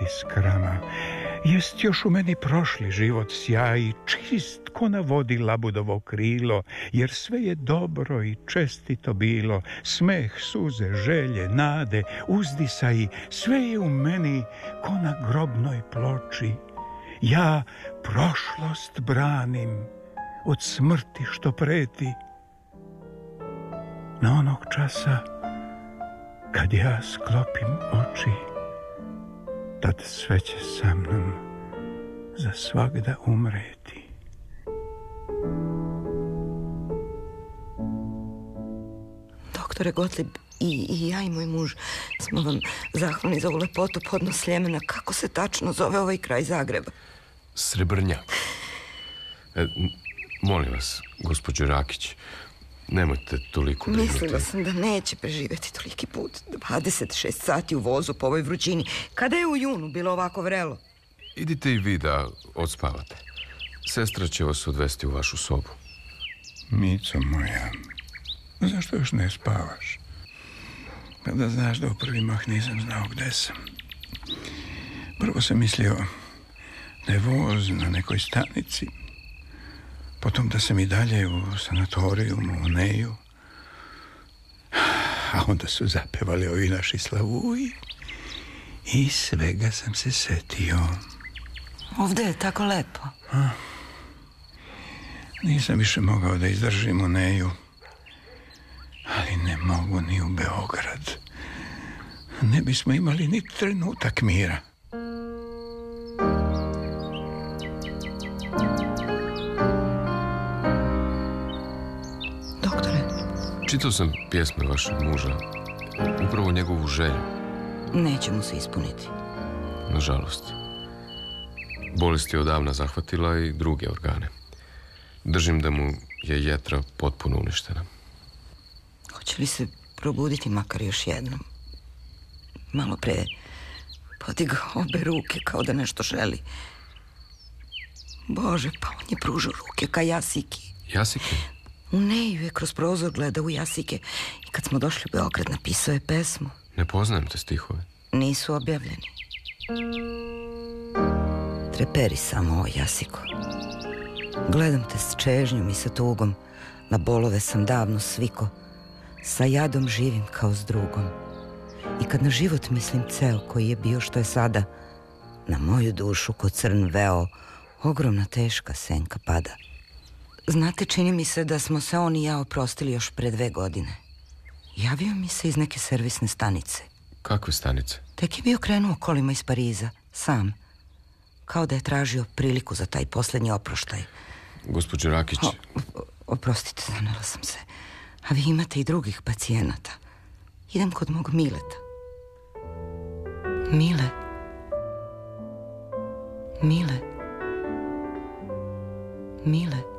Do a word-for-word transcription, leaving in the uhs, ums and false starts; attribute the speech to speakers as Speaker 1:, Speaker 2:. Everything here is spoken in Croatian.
Speaker 1: iskrama. Jest još u meni prošli život sjaj, čist ko na vodi labudovo krilo, jer sve je dobro i čestito bilo, smeh, suze, želje, nade, uzdisaji, sve je u meni ko na grobnoj ploči. Ja prošlost branim od smrti što preti. Na onog časa kad ja sklopim oči, tad sve će sa mnom za svagda umreti.
Speaker 2: Doktore Gottlieb, i, i ja i moj muž smo vam zahvalni za ovu lepotu podnos Sljemena. Kako se tačno zove ovaj kraj Zagreba?
Speaker 3: Srebrnjak. E, molim vas, gospođo Rakić, nemojte toliko brinuti.
Speaker 2: Mislila sam da neće preživjeti toliki put. dvadeset šest sati u vozu po ovoj vrućini. Kada je u junu bilo ovako vrelo?
Speaker 3: Idite i vi da odspavate. Sestra će vas odvesti u vašu sobu.
Speaker 1: Mico moja, zašto još ne spavaš? Kada znaš da u prvi mah nisam znao gde sam. Prvo sam mislio da je voz na nekoj stanici, potom da sam i dalje u sanatorijumu u Neju, a onda su zapevali ovi naši slavuji i svega sam se setio.
Speaker 2: Ovdje je tako lepo.
Speaker 1: A, nisam više mogao da izdržim u Neju, ali ne mogu ni u Beograd. Ne bismo imali ni trenutak mira.
Speaker 3: Čitao sam pjesme vašeg muža, upravo njegovu želju.
Speaker 2: Neće mu se ispuniti.
Speaker 3: Nažalost. Bolest je odavna zahvatila i druge organe. Držim da mu je jetra potpuno uništena.
Speaker 2: Hoće li se probuditi makar još jednom? Malo pre podigao obe ruke kao da nešto želi. Bože, pa on je pružao ruke ka Jasiki.
Speaker 3: Jasike?
Speaker 2: U Neju je kroz prozor gledao u Jasike i kad smo došli u Beograd napisao je pesmu.
Speaker 3: Ne poznajem te stihove.
Speaker 2: Nisu objavljeni. Treperi samo, o Jasiko. Gledam te s čežnjom i sa tugom, na bolove sam davno sviko, sa jadom živim kao s drugom. I kad na život mislim ceo koji je bio što je sada, na moju dušu ko crn veo, ogromna teška senka pada. Znate, čini mi se da smo se on i ja oprostili još pre dve godine. Javio mi se iz neke servisne stanice.
Speaker 3: Kakve stanice?
Speaker 2: Tek je bio krenuo kolima iz Pariza, sam. Kao da je tražio priliku za taj posljednji oproštaj.
Speaker 3: Gospođo Rakić...
Speaker 2: O, o, oprostite, zanela sam se. A vi imate i drugih pacijenata. Idem kod mog Mileta. Mile. Mile. Mile.